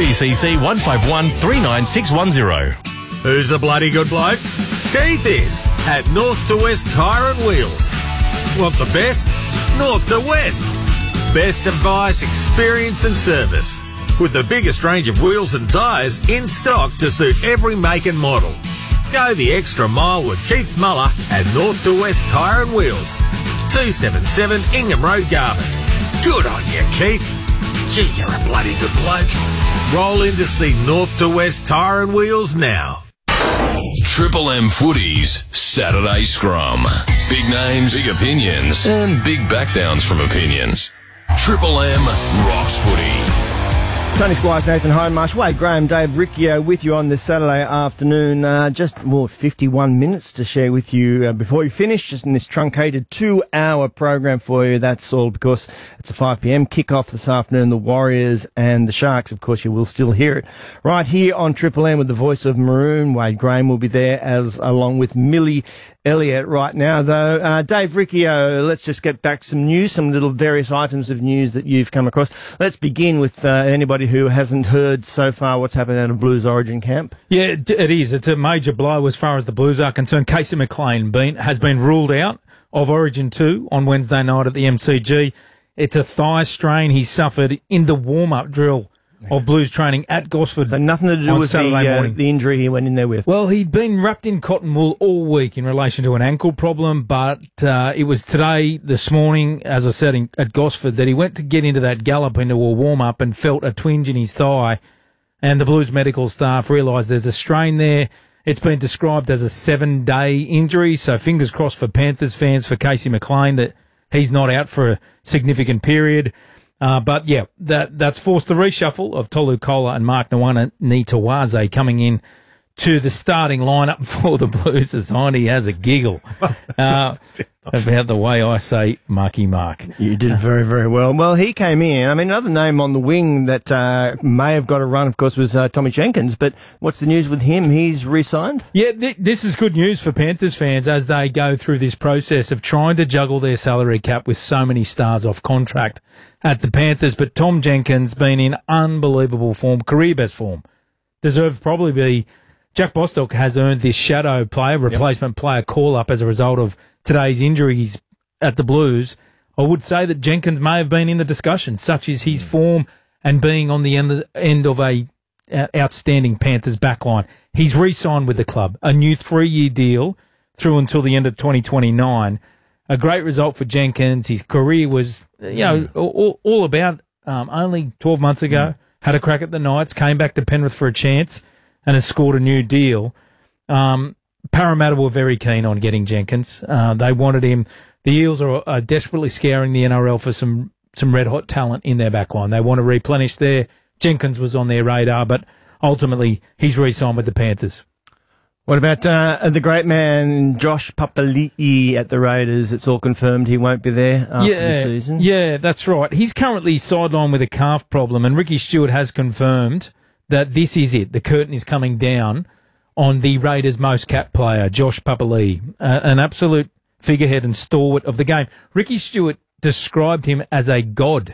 ABCC 151 39610. Who's a bloody good bloke? Keith is at North to West Tyre and Wheels. Want the best? North to West. Best advice, experience and service. With the biggest range of wheels and tyres in stock to suit every make and model. Go the extra mile with Keith Muller at North to West Tyre and Wheels. 277 Ingham Road, Garvin. Good on you, Keith. Gee, you're a bloody good bloke. Roll in to see North to West Tyre and Wheels now. Triple M Footy's Saturday Scrum. Big names, big opinions, and big backdowns from opinions. Triple M rocks footy. Tony Squires, Nathan Hindmarsh, Wade Graham, Dave Riccio with you on this Saturday afternoon. Just 51 minutes to share with you before we finish, just in this truncated 2-hour program for you. That's all because it's a 5 p.m. kickoff this afternoon. The Warriors and the Sharks, of course, you will still hear it right here on Triple M with the voice of Maroon. Wade Graham will be there along with Millie Elliott right now, though. Dave Riccio, let's just get back to some news, some little various items of news that you've come across. Let's begin with anybody who hasn't heard so far what's happened out of Blues Origin camp. Yeah, it is. It's a major blow as far as the Blues are concerned. Casey McLean has been ruled out of Origin 2 on Wednesday night at the MCG. It's a thigh strain he suffered in the warm-up drill of Blues training at Gosford. So nothing to do with the injury he went in there with? Well, he'd been wrapped in cotton wool all week in relation to an ankle problem, but it was this morning, as I said, at Gosford, that he went to get into that gallop into a warm-up and felt a twinge in his thigh, and the Blues medical staff realised there's a strain there. It's been described as a 7-day injury, so fingers crossed for Panthers fans, for Casey McLean, that he's not out for a significant period. But yeah, that's forced the reshuffle of Tolu Kola and Mark Nitawaze coming in to the starting lineup for the Blues, as Hindy has a giggle about the way I say Marky Mark. You did very, very well. Well, he came in. I mean, another name on the wing that may have got a run, of course, was Tommy Jenkins. But what's the news with him? He's re-signed? Yeah, this is good news for Panthers fans as they go through this process of trying to juggle their salary cap with so many stars off contract at the Panthers. But Tom Jenkins been in unbelievable form, career best form. Deserved probably be... Jack Bostock has earned this shadow player, replacement player call-up as a result of today's injuries at the Blues. I would say that Jenkins may have been in the discussion, such as his form and being on the end of a outstanding Panthers backline. He's re-signed with the club, a new 3-year deal through until the end of 2029. A great result for Jenkins. His career was, all about only 12 months ago. Had a crack at the Knights, came back to Penrith for a chance, and has scored a new deal. Parramatta were very keen on getting Jenkins. They wanted him. The Eels are desperately scouring the NRL for some red-hot talent in their backline. They want to replenish there. Jenkins was on their radar, but ultimately he's re-signed with the Panthers. What about the great man Josh Papali'i at the Raiders? It's all confirmed he won't be there after the season. Yeah, that's right. He's currently sidelined with a calf problem, and Ricky Stewart has confirmed that this is it. The curtain is coming down on the Raiders' most capped player, Josh Papali'i, an absolute figurehead and stalwart of the game. Ricky Stewart described him as a god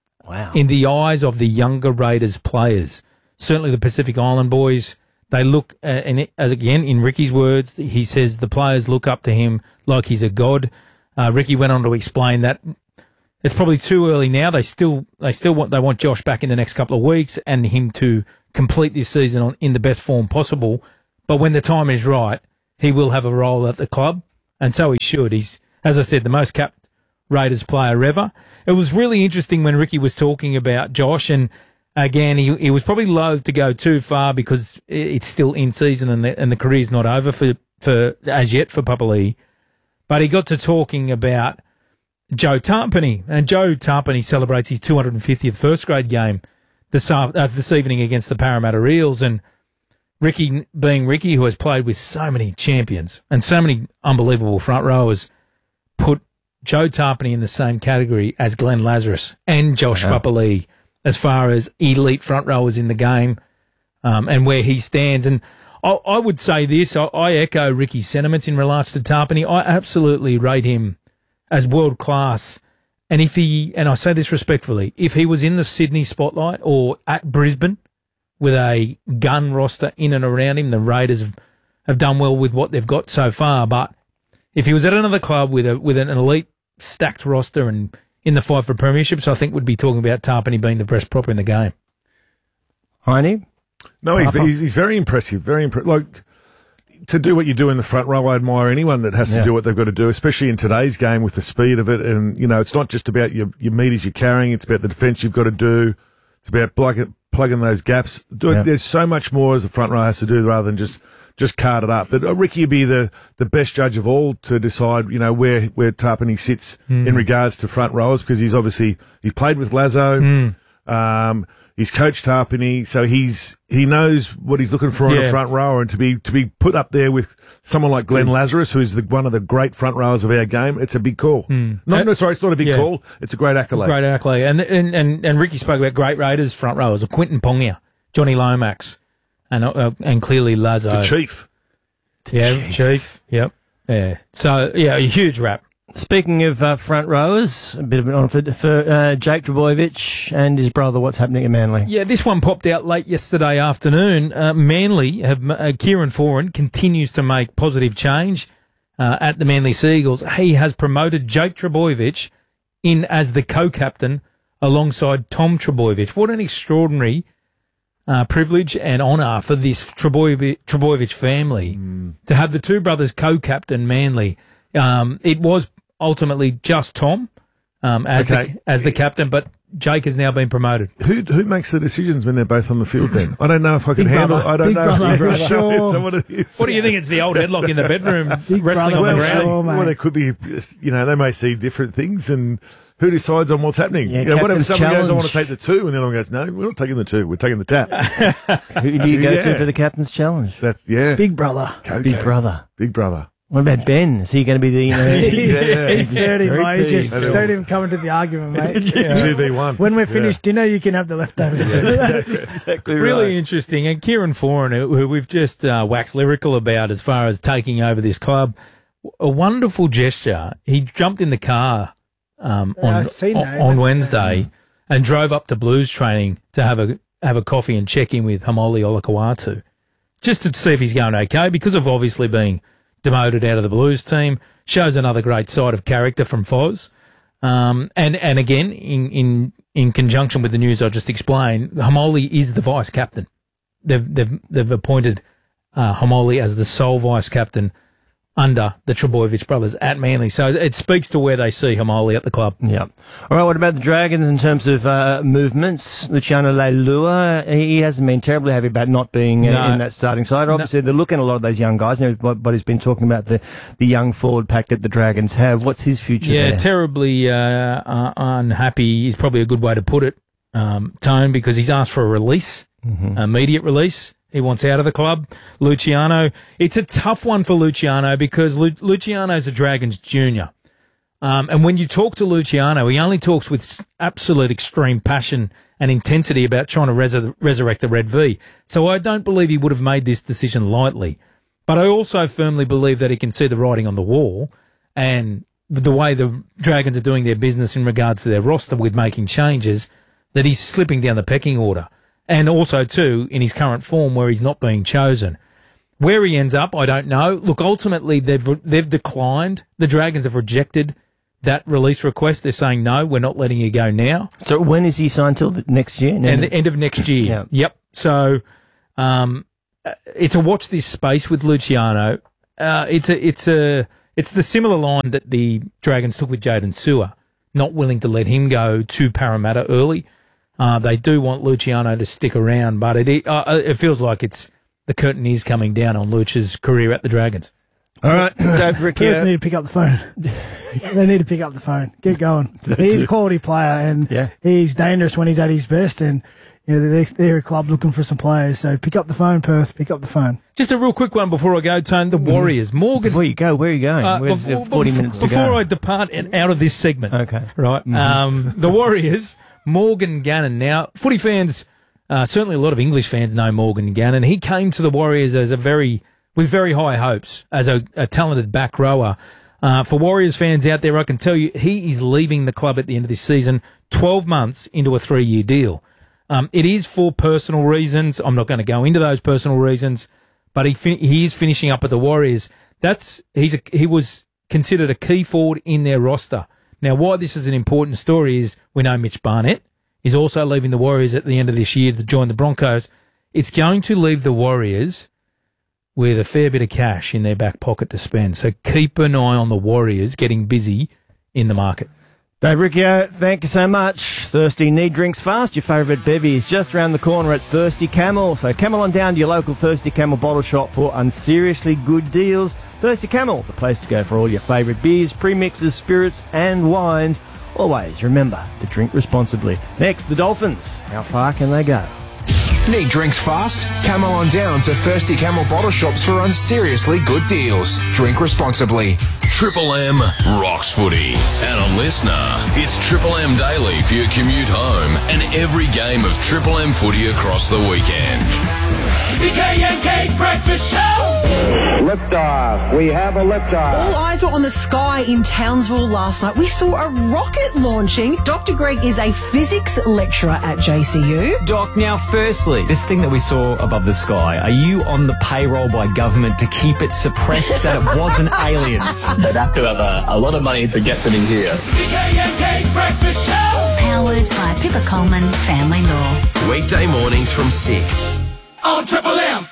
in the eyes of the younger Raiders players. Certainly the Pacific Island boys, they look, as again, in Ricky's words, he says the players look up to him like he's a god. Ricky went on to explain that it's probably too early now. They want Josh back in the next couple of weeks and him to complete this season in the best form possible. But when the time is right, he will have a role at the club, and so he should. He's, as I said, the most capped Raiders player ever. It was really interesting when Ricky was talking about Josh, and again, he was probably loath to go too far because it's still in season and the career's not over for as yet for Papali'i. But he got to talking about Joe Tarpany, and Joe Tarpany celebrates his 250th first grade game this evening against the Parramatta Eels, and Ricky, being Ricky, who has played with so many champions and so many unbelievable front rowers, put Joe Tarpany in the same category as Glenn Lazarus and Josh Papali'i as far as elite front rowers in the game, and where he stands. And I would say this, I echo Ricky's sentiments in regards to Tarpany. I absolutely rate him as world class, and and I say this respectfully, if he was in the Sydney spotlight or at Brisbane with a gun roster in and around him. The Raiders have done well with what they've got so far, but if he was at another club with an elite stacked roster and in the fight for premierships, I think we'd be talking about Tarpany being the best proper in the game. Heine? No, he's very impressive. Very impressive. Like, to do what you do in the front row, I admire anyone that has to do what they've got to do, especially in today's game with the speed of it. And, you know, it's not just about your meters you're carrying. It's about the defence you've got to do. It's about plugging those gaps. There's so much more as the front row has to do rather than just card it up. But Ricky would be the best judge of all to decide, you know, where Tarpany sits in regards to front rowers, because he's played with Lazo. He's coached Tarpany, so he knows what he's looking for in a front rower, and to be put up there with someone like Glenn Lazarus, who's one of the great front rowers of our game, it's a big call. It's not a big call. It's a great accolade. Great accolade. And Ricky spoke about great Raiders front rowers, Quinton Pongia, Johnny Lomax, and clearly Lazo. The Chief. Chief. Yep. Yeah. So, a huge rap. Speaking of front rowers, a bit of an honour for Jake Trbojevic and his brother. What's happening at Manly? Yeah, this one popped out late yesterday afternoon. Manly, Kieran Foran continues to make positive change at the Manly Seagulls. He has promoted Jake Trbojevic in as the co-captain alongside Tom Trbojevic. What an extraordinary privilege and honour for this Trbojevic family to have the two brothers co-captain Manly. It was ultimately just Tom as the captain, but Jake has now been promoted. Who makes the decisions when they're both on the field then? I don't know if I can handle it. I don't know. What do you think? It's the old headlock in the bedroom wrestling on the ground? Well, they could be, you know, they may see different things, and who decides on what's happening? Yeah, you know, what if someone challenge. goes, I want to take the 2, and the other one goes, no, we're not taking the 2, we're taking the tap. Who do you go to for the captain's challenge? That's, Big brother. Big brother. Big brother. What about Ben? Is he going to be the... He's 30, mate. Just don't even come into the argument, mate. 2v1. When we're finished dinner, you can have the leftovers. Exactly Really interesting. And Kieran Foran, who we've just waxed lyrical about as far as taking over this club, a wonderful gesture. He jumped in the car on Wednesday and drove up to Blues training to have a coffee and check in with Hamoli Olakawatu, just to see if he's going okay, because of obviously being demoted out of the Blues team. Shows another great side of character from Foz. And again, in conjunction with the news I just explained, Hamoli is the vice captain. They've appointed Hamoli as the sole vice captain under the Trbojevic brothers at Manly. So it speaks to where they see Hamoli at the club. Yeah. All right, what about the Dragons in terms of movements? Luciano Leilua, he hasn't been terribly happy about not being in that starting side. Obviously, they're looking at a lot of those young guys. You know, everybody's been talking about the young forward pack that the Dragons have. What's his future there? Terribly unhappy is probably a good way to put it, Tone, because he's asked for a release, immediate release. He wants out of the club. Luciano, it's a tough one for Luciano because Luciano's a Dragons junior. And when you talk to Luciano, he only talks with absolute extreme passion and intensity about trying to resurrect the Red V. So I don't believe he would have made this decision lightly. But I also firmly believe that he can see the writing on the wall, and the way the Dragons are doing their business in regards to their roster with making changes, that he's slipping down the pecking order. And also, too, in his current form where he's not being chosen. Where he ends up, I don't know. Look, ultimately, they've declined. The Dragons have rejected that release request. They're saying, no, we're not letting you go now. So when is he signed till next year? And the end of next year. Yeah. Yep. So it's a watch this space with Luciano. It's the similar line that the Dragons took with Jaden Sewer, not willing to let him go to Parramatta early. They do want Luciano to stick around, but it feels like the curtain is coming down on Luch's career at the Dragons. All right, Dave Ricky. Perth need to pick up the phone. They need to pick up the phone. Get going. He's a quality player, and he's dangerous when he's at his best, and you know they're a club looking for some players. So pick up the phone, Perth. Pick up the phone. Just a real quick one before I go, Tone. The Warriors. Morgan. Before you go, where are you going? We have 40 minutes to go. Before I depart out of this segment. Okay. Right. The Warriors. Morgan Gannon. Now, footy fans, certainly a lot of English fans know Morgan Gannon. He came to the Warriors as with very high hopes as a talented back rower. For Warriors fans out there, I can tell you he is leaving the club at the end of this season, 12 months into a 3-year deal. It is for personal reasons. I'm not going to go into those personal reasons, but he is finishing up at the Warriors. He was considered a key forward in their roster. Now, why this is an important story is we know Mitch Barnett is also leaving the Warriors at the end of this year to join the Broncos. It's going to leave the Warriors with a fair bit of cash in their back pocket to spend. So keep an eye on the Warriors getting busy in the market. Dave Riccio, thank you so much. Thirsty need drinks fast. Your favourite bevy is just around the corner at Thirsty Camel. So Camel on down to your local Thirsty Camel bottle shop for unseriously good deals. Thirsty Camel, the place to go for all your favourite beers, premixes, spirits and wines. Always remember to drink responsibly. Next, the Dolphins. How far can they go? Need drinks fast? Camel on down to Thirsty Camel bottle shops for unseriously good deals. Drink responsibly. Triple M rocks footy. And a listener, it's Triple M Daily for your commute home and every game of Triple M footy across the weekend. The K&K Breakfast Show! Liftoff. We have a liftoff. All eyes were on the sky in Townsville last night. We saw a rocket launching. Dr. Greg is a physics lecturer at JCU. Doc, now firstly, this thing that we saw above the sky, are you on the payroll by government to keep it suppressed that it wasn't aliens? They'd have to have a lot of money to get them in here. The K&K Breakfast Show! Powered by Pippa Coleman Family Law. Weekday mornings from 6. On Triple M!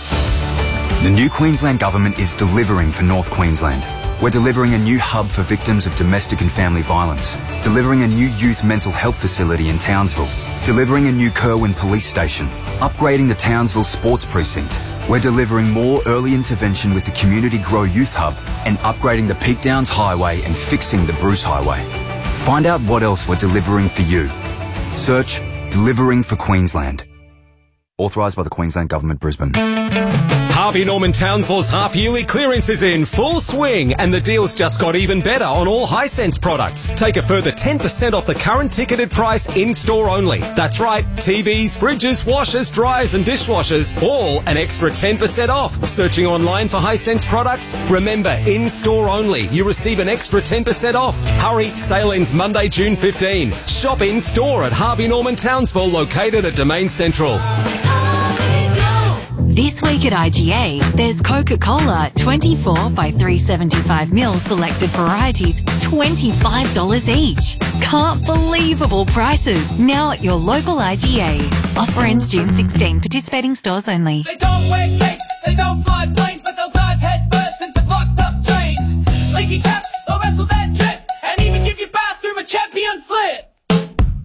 The new Queensland Government is delivering for North Queensland. We're delivering a new hub for victims of domestic and family violence, delivering a new youth mental health facility in Townsville, delivering a new Kerwin police station, upgrading the Townsville sports precinct. We're delivering more early intervention with the Community Grow Youth Hub and upgrading the Peak Downs Highway and fixing the Bruce Highway. Find out what else we're delivering for you. Search Delivering for Queensland. Authorised by the Queensland Government, Brisbane. Harvey Norman Townsville's half-yearly clearance is in full swing and the deals just got even better on all Hisense products. Take a further 10% off the current ticketed price in-store only. That's right, TVs, fridges, washers, dryers and dishwashers, all an extra 10% off. Searching online for Hisense products? Remember, in-store only. You receive an extra 10% off. Hurry, sale ends Monday, June 15. Shop in-store at Harvey Norman Townsville, located at Domain Central. This week at IGA, there's Coca-Cola 24 by 375ml selected varieties, $25 each. Can't believable prices. Now at your local IGA. Offer ends June 16. Participating stores only. They don't wear capes, they don't fly planes, but they'll